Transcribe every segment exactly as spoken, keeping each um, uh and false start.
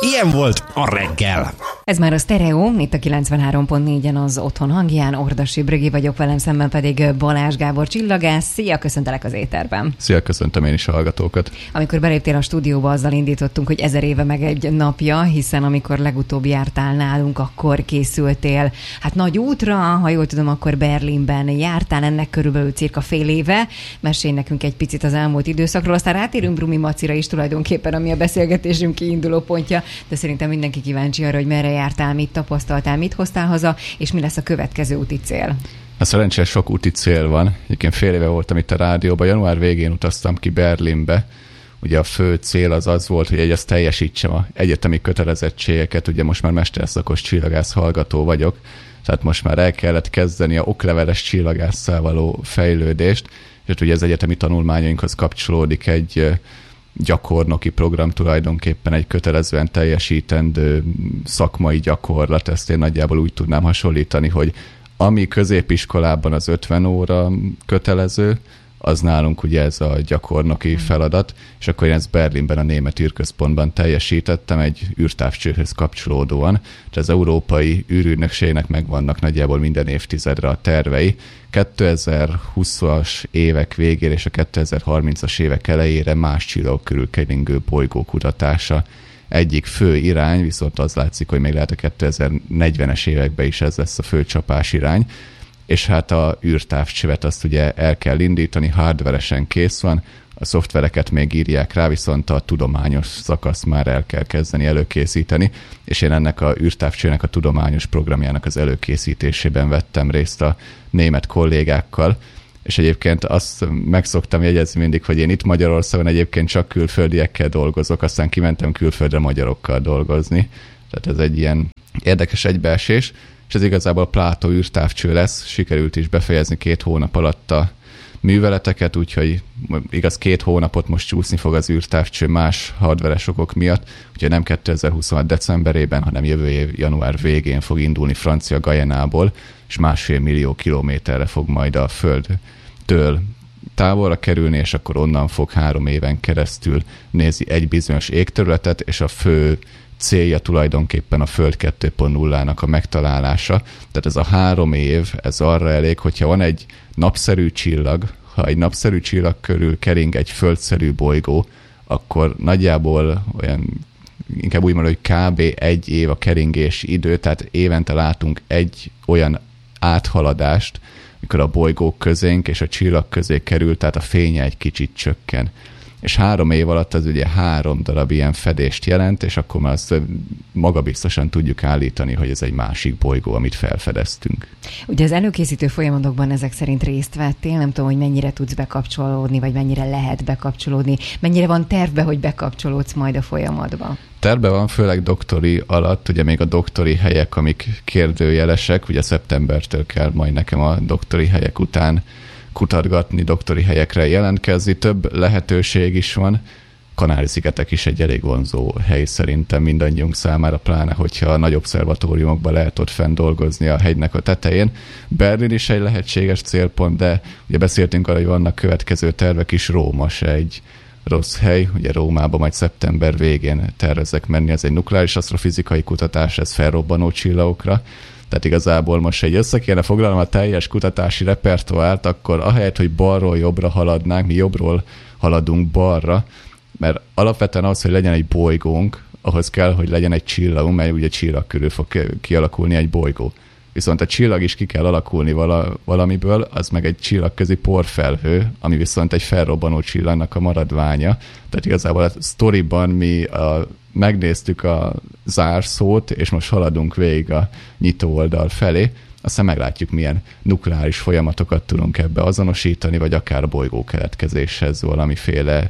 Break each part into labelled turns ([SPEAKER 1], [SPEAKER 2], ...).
[SPEAKER 1] Ilyen volt a reggel.
[SPEAKER 2] Ez már a Stereo, itt a kilencvenhárom pont négyen az Otthon hangján. Ordasi Brüggi vagyok, velem szemben pedig Balázs Gábor csillagász. Szia, köszöntelek az éterben.
[SPEAKER 3] Szia, köszöntöm én is a hallgatókat.
[SPEAKER 2] Amikor beléptél a stúdióba, azzal indítottunk, hogy ezer éve meg egy napja, hiszen amikor legutóbb jártál nálunk, akkor készültél hát nagy útra, ha jól tudom, akkor Berlinben jártál, ennek körülbelül cirka fél éve. Mesélj nekünk egy picit az elmúlt időszakról, aztán rátérünk Brumi Macira is tulajdonképpen, ami a beszélgetésünk kiinduló pontja, de szerintem mindenki kíváncsi arra, hogy merre jártál, mit tapasztaltál, mit hoztál haza, és mi lesz a következő úti cél.
[SPEAKER 3] A szerencsére sok úti cél van. Egyébként fél éve voltam itt a rádióban, január végén utaztam ki Berlinbe. Ugye a fő cél az az volt, hogy egyrészt teljesítsem az egyetemi kötelezettségeket, ugye most már mesterszakos csillagász hallgató vagyok, tehát most már el kellett kezdeni a okleveles csillagásszal való fejlődést, és ugye az egyetemi tanulmányainkhoz kapcsolódik egy gyakornoki program, tulajdonképpen egy kötelezően teljesítendő szakmai gyakorlat. Ezt én nagyjából úgy tudnám hasonlítani, hogy ami középiskolában az ötven óra kötelező, az nálunk ugye ez a gyakornoki feladat, és akkor én ezt Berlinben a Német űrközpontban teljesítettem egy űrtávcsőhöz kapcsolódóan. Tehát az Európai űrügynökségnek megvannak nagyjából minden évtizedre a tervei. kétezer-húszas évek végére és a kétezer-harmincas évek elejére más csillagok körül keringő bolygó kutatása egyik fő irány, viszont az látszik, hogy még lehet a kétezer-negyvenes években is ez lesz a fő csapás irány. És hát a űrtávcsövet azt ugye el kell indítani, hardveresen kész van, a szoftvereket még írják rá, viszont a tudományos szakaszt már el kell kezdeni előkészíteni, és én ennek a űrtávcsőnek a tudományos programjának az előkészítésében vettem részt a német kollégákkal, és egyébként azt meg szoktam jegyezni mindig, hogy én itt Magyarországon egyébként csak külföldiekkel dolgozok, aztán kimentem külföldre magyarokkal dolgozni, tehát ez egy ilyen érdekes egybeesés, és ez igazából Plátó űrtávcső lesz, sikerült is befejezni két hónap alatt a műveleteket, úgyhogy igaz két hónapot most csúszni fog az űrtávcső más hardveres okok miatt, úgyhogy nem kétezer-huszonhat decemberében, hanem jövő év január végén fog indulni Francia Guyanából, és másfél millió kilométerre fog majd a Földtől távolra kerülni, és akkor onnan fog három éven keresztül nézni egy bizonyos égterületet, és a fő célja tulajdonképpen a Föld kettő pont nullának a megtalálása. Tehát ez a három év, ez arra elég, hogyha van egy napszerű csillag, ha egy napszerű csillag körül kering egy földszerű bolygó, akkor nagyjából olyan, inkább úgy mondom, hogy kb. Egy év a keringés idő, tehát évente látunk egy olyan áthaladást, mikor a bolygók közénk és a csillag közé kerül, tehát a fénye egy kicsit csökken. És három év alatt az ugye három darab ilyen fedést jelent, és akkor már azt magabiztosan tudjuk állítani, hogy ez egy másik bolygó, amit felfedeztünk.
[SPEAKER 2] Ugye az előkészítő folyamatokban ezek szerint részt vettél, nem tudom, hogy mennyire tudsz bekapcsolódni, vagy mennyire lehet bekapcsolódni, mennyire van tervbe, hogy bekapcsolódsz majd a folyamatba?
[SPEAKER 3] Tervbe van, főleg doktori alatt, ugye még a doktori helyek, amik kérdőjelesek, ugye szeptembertől kell majd nekem a doktori helyek után kutatgatni, doktori helyekre jelentkezni. Több lehetőség is van. Kanári-szigetek is egy elég vonzó hely szerintem mindannyiunk számára, pláne hogyha a nagy obszervatóriumokban lehet ott fenn dolgozni a hegynek a tetején. Berlin is egy lehetséges célpont, de ugye beszéltünk arra, hogy vannak következő tervek is, Róma se egy rossz hely. Ugye Rómába majd szeptember végén tervezek menni, ez egy nukleáris asztrofizikai kutatás, ez felrobbanó csillagokra. Tehát igazából most egy össze kéne foglalnom a teljes kutatási repertoárt, akkor ahelyett, hogy balról jobbra haladnánk, mi jobbról haladunk balra, mert alapvetően az, hogy legyen egy bolygónk, ahhoz kell, hogy legyen egy csillagunk, mert ugye csillag körül fog kialakulni egy bolygó. Viszont a csillag is ki kell alakulni vala, valamiből, az meg egy csillagközi porfelhő, ami viszont egy felrobbanó csillagnak a maradványa. Tehát igazából a sztoriban mi a, megnéztük a zárszót, és most haladunk végig a nyitó oldal felé, aztán meglátjuk, milyen nukleáris folyamatokat tudunk ebbe azonosítani, vagy akár a bolygó keletkezéshez valamiféle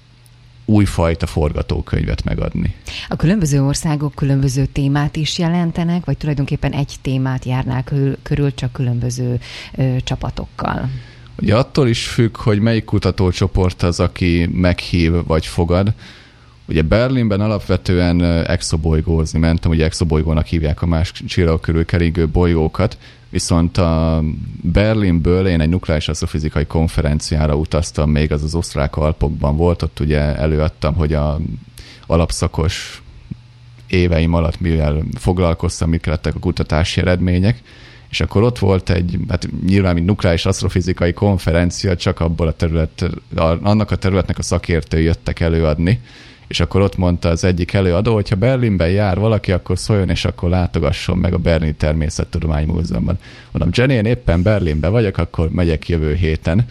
[SPEAKER 3] újfajta forgatókönyvet megadni.
[SPEAKER 2] A különböző országok különböző témát is jelentenek, vagy tulajdonképpen egy témát járnál körül, körül csak különböző ö, csapatokkal?
[SPEAKER 3] Ugye attól is függ, hogy melyik kutatócsoport az, aki meghív vagy fogad. Ugye Berlinben alapvetően exobolygózni mentem, ugye exobolygónak hívják a más csillagok körül keringő bolygókat, viszont a Berlinből én egy nukleáris asztrofizikai konferenciára utaztam, még az az osztrák Alpokban volt, ott ugye előadtam, hogy a alapszakos éveim alatt, mivel foglalkoztam, mik lettek a kutatási eredmények, és akkor ott volt egy, hát nyilván mint nukleáris asztrofizikai konferencia, csak abból a terület, annak a területnek a szakértői jöttek előadni, és akkor ott mondta az egyik előadó, hogyha Berlinben jár valaki, akkor szóljon, és akkor látogasson meg a Berlini Természettudományi Múzeumban. Mondom, Jenny, én éppen Berlinben vagyok, akkor megyek jövő héten.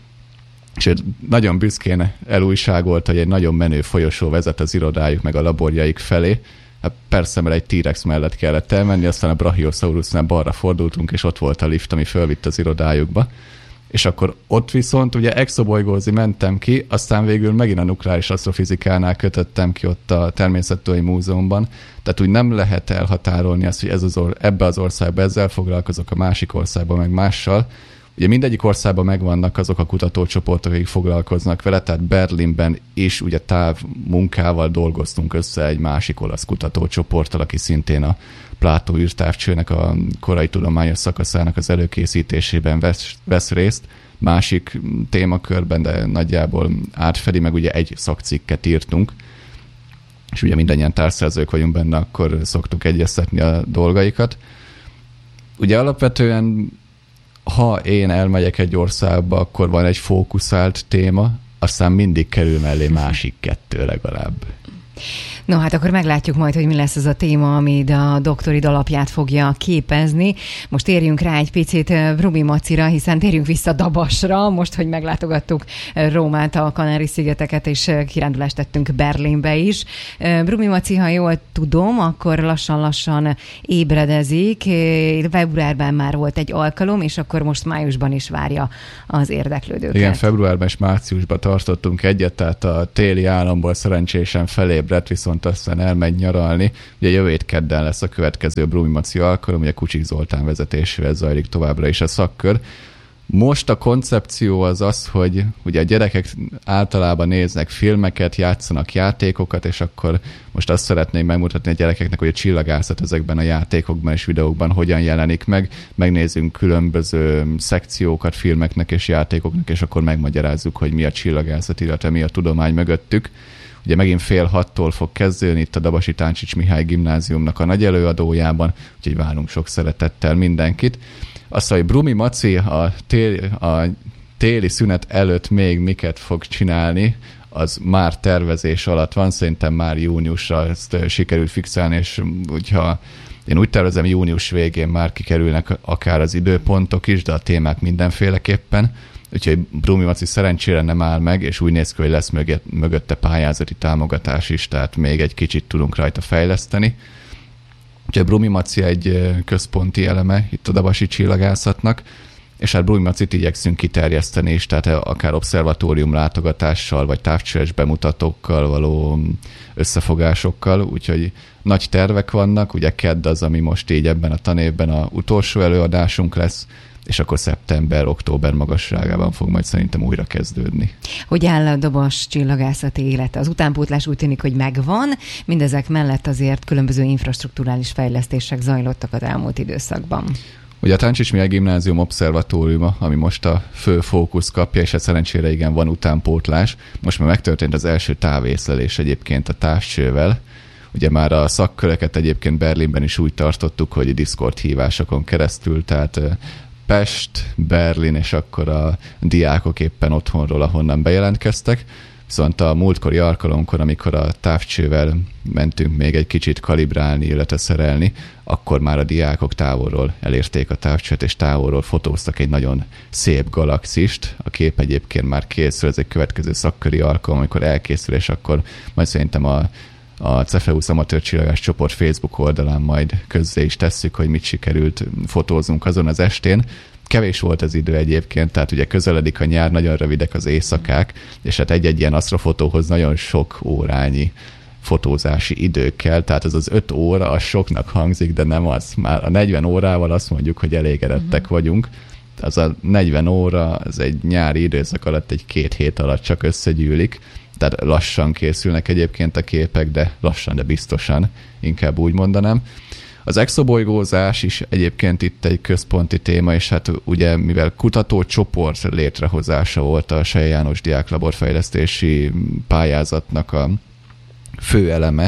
[SPEAKER 3] És nagyon büszkén elújságolt, hogy egy nagyon menő folyosó vezet az irodájuk meg a laborjaik felé. Hát persze, mert egy T-rex mellett kellett elmenni, aztán a Brachiosaurusnál balra fordultunk, és ott volt a lift, ami fölvitt az irodájukba. És akkor ott viszont ugye exobolygózni mentem ki, aztán végül megint a nukleáris asztrofizikánál kötöttem ki ott a Természettudományi Múzeumban. Tehát úgy nem lehet elhatárolni azt, hogy ez az or- ebbe az országba ezzel foglalkozok, a másik országban meg mással. Ugye mindegyik országban megvannak azok a kutatócsoportok, akik foglalkoznak vele, tehát Berlinben is ugye távmunkával dolgoztunk össze egy másik olasz kutatócsoporttal, aki szintén a Plátó űrtávcsőnek a korai tudományos szakaszának az előkészítésében vesz, vesz részt, másik témakörben, de nagyjából átfedi, meg ugye egy szakcikket írtunk, és ugye mindannyian társszerzők vagyunk benne, akkor szoktuk egyeztetni a dolgaikat. Ugye alapvetően ha én elmegyek egy országba, akkor van egy fókuszált téma, aztán mindig kerül mellé másik kettő legalább.
[SPEAKER 2] No, hát akkor meglátjuk majd, hogy mi lesz ez a téma, ami a doktorid alapját fogja képezni. Most térjünk rá egy picit Brumi Macira, hiszen térjünk vissza Dabasra, most, hogy meglátogattuk Rómát, a Kanári-szigeteket, és kirándulást tettünk Berlinbe is. Brumi Maci, ha jól tudom, akkor lassan-lassan ébredezik. Februárban már volt egy alkalom, és akkor most májusban is várja az érdeklődőket.
[SPEAKER 3] Igen, februárban és márciusban tartottunk egyet, tehát a téli államból szerencsésen felébredt, viszont aztán elmegy nyaralni. Ugye jövő hét kedden lesz a következő Brumi Maci alkalom, ugye Kucsik Zoltán vezetésével zajlik továbbra is a szakkör. Most a koncepció az az, hogy ugye a gyerekek általában néznek filmeket, játszanak játékokat, és akkor most azt szeretnénk megmutatni a gyerekeknek, hogy a csillagászat ezekben a játékokban és videókban hogyan jelenik meg. Megnézzünk különböző szekciókat filmeknek és játékoknak, és akkor megmagyarázzuk, hogy mi a csillagászat, illetve mi a tudomány mögöttük. Ugye megint fél hattól fog kezdődni itt a Dabasi Táncsics Mihály Gimnáziumnak a nagy előadójában, úgyhogy várunk sok szeretettel mindenkit. Azt, hogy Brumi Maci a téli, a téli szünet előtt még miket fog csinálni, az már tervezés alatt van, szerintem már júniusra ezt sikerült fixálni, és hogyha én úgy tervezem, június végén már kikerülnek akár az időpontok is, de a témák mindenféleképpen. Úgyhogy Brumi Maci szerencsére nem áll meg, és úgy néz ki, hogy lesz mögötte pályázati támogatás is, tehát még egy kicsit tudunk rajta fejleszteni. Úgyhogy Brumi Maci egy központi eleme itt a dabasi csillagászatnak, és hát Brumi Macit igyekszünk kiterjeszteni is, tehát akár obszervatórium látogatással, vagy távcsöves bemutatókkal való összefogásokkal, úgyhogy nagy tervek vannak, ugye kedd az, ami most így ebben a tanévben a utolsó előadásunk lesz, és akkor szeptember-október magasságában fog majd szerintem újra kezdődni.
[SPEAKER 2] Hogy áll a Dabas csillagászati élete? Az utánpótlás úgy tűnik, hogy megvan, mindezek mellett azért különböző infrastrukturális fejlesztések zajlottak az elmúlt időszakban.
[SPEAKER 3] Ugye a Táncsics Mihály Gimnázium obszervatóriuma, ami most a fő fókusz kapja, és hát szerencsére igen, van utánpótlás. Most már megtörtént az első távészlelés egyébként a távcsővel. Ugye már a szakköröket egyébként Berlinben is úgy tartottuk, hogy Discord hívásokon keresztül, tehát Pest, Berlin, és akkor a diákok éppen otthonról, ahonnan bejelentkeztek. Viszont a múltkori alkalomkor, amikor a távcsővel mentünk még egy kicsit kalibrálni, illetve szerelni, akkor már a diákok távolról elérték a távcsőt, és távolról fotóztak egy nagyon szép galaxist. A kép egyébként már készül, ez egy következő szakköri alkalom, amikor elkészül, és akkor majd szerintem a a Cefeusz Amatőr Csillagás csoport Facebook oldalán majd közzé is tesszük, hogy mit sikerült fotóznunk azon az estén. Kevés volt az idő egyébként, tehát ugye közeledik a nyár, nagyon rövidek az éjszakák, és hát egy-egy ilyen asztrofotóhoz nagyon sok órányi fotózási idő kell, tehát ez az öt óra, az soknak hangzik, de nem az. Már a negyven órával azt mondjuk, hogy elégedettek uh-huh. vagyunk. Az a negyven óra, az egy nyári időszak alatt, egy két hét alatt csak összegyűlik, tehát lassan készülnek egyébként a képek, de lassan, de biztosan, inkább úgy mondanám. Az exobolygózás is egyébként itt egy központi téma, és hát ugye mivel kutatócsoport létrehozása volt a Selye János Diáklaborfejlesztési pályázatnak a fő eleme,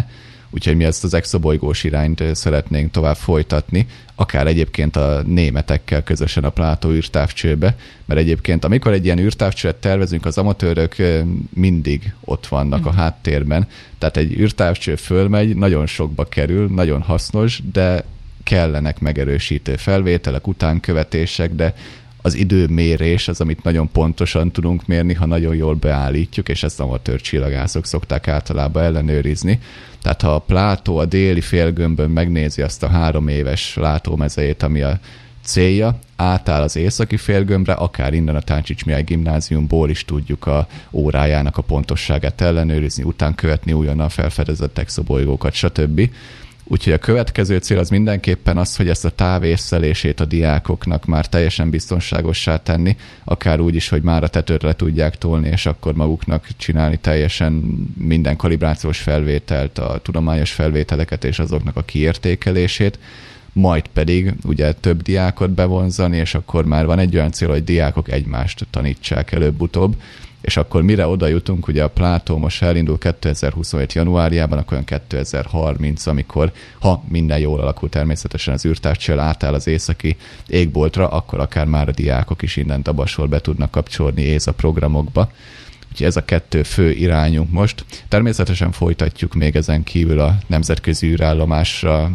[SPEAKER 3] Úgyhogy mi ezt az exobolygós irányt szeretnénk tovább folytatni, akár egyébként a németekkel közösen a Plátó űrtávcsőbe, mert egyébként amikor egy ilyen űrtávcsőt tervezünk, az amatőrök mindig ott vannak a háttérben, tehát egy űrtávcső fölmegy, nagyon sokba kerül, nagyon hasznos, de kellenek megerősítő felvételek, utánkövetések, de az időmérés az, amit nagyon pontosan tudunk mérni, ha nagyon jól beállítjuk, és ezt amatőr csillagászok szokták általában ellenőrizni. Tehát ha a Plátó a déli félgömbön megnézi azt a három éves látómezejét, ami a célja, átáll az északi félgömbre, akár innen a Táncsics Mihály Gimnáziumból is tudjuk a órájának a pontosságát ellenőrizni, után követni újonnan felfedezett exobolygókat, stb. Úgyhogy a következő cél az mindenképpen az, hogy ezt a távészelését a diákoknak már teljesen biztonságossá tenni, akár úgy is, hogy már a tetőre le tudják tolni, és akkor maguknak csinálni teljesen minden kalibrációs felvételt, a tudományos felvételeket és azoknak a kiértékelését, majd pedig ugye több diákot bevonzani, és akkor már van egy olyan cél, hogy diákok egymást tanítsák előbb-utóbb, és akkor mire oda jutunk, ugye a Plátó most elindul kétezer-huszonhét januárjában, akkor olyan kétezer-harminc, amikor, ha minden jól alakul természetesen az űrtávcső átáll az északi égboltra, akkor akár már a diákok is innen Dabasról be tudnak kapcsolni éza programokba. Úgyhogy ez a kettő fő irányunk most. Természetesen folytatjuk még ezen kívül a nemzetközi űrállomásra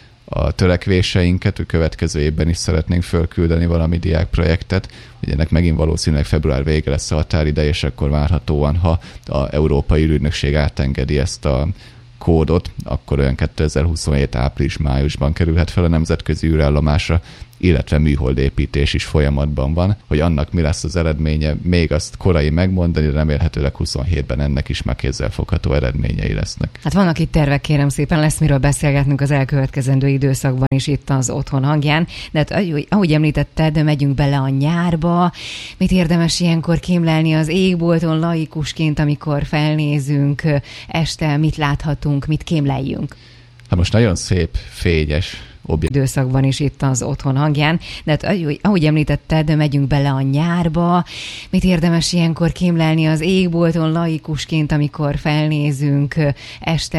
[SPEAKER 3] a törekvéseinket, a következő évben is szeretnénk fölküldeni valami diákprojektet, hogy ennek megint valószínűleg február vége lesz a határideje, és akkor várhatóan, ha az Európai űrügynökség átengedi ezt a kódot, akkor olyan kétezer-huszonhét április-májusban kerülhet fel a nemzetközi űrállomásra, illetve műholdépítés is folyamatban van, hogy annak mi lesz az eredménye, még azt korai megmondani, de remélhetőleg huszonhétben ennek is már kézzelfogható eredményei lesznek.
[SPEAKER 2] Hát vannak itt tervek, kérem szépen, lesz miről beszélgetnünk az elkövetkezendő időszakban is itt az Otthon hangján, de hát, ahogy említetted, megyünk bele a nyárba, mit érdemes ilyenkor kémlelni az égbolton laikusként, amikor felnézünk este, mit láthatunk, mit kémleljünk?
[SPEAKER 3] Hát most nagyon szép, fényes
[SPEAKER 2] időszakban is itt az Otthon hangján, de hát, ahogy említetted, megyünk bele a nyárba, mit érdemes ilyenkor kémlelni az égbolton laikusként, amikor felnézünk este,